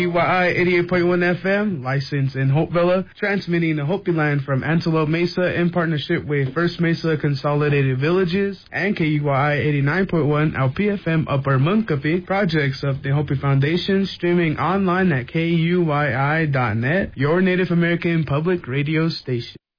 KUYI 88.1 FM, licensed in Hopevilla, transmitting the Hopi line from Antelope Mesa in partnership with First Mesa Consolidated Villages and KUYI 89.1 LPFM Upper Munkapi, projects of the Hopi Foundation, streaming online at KUYI.net, your Native American public radio station.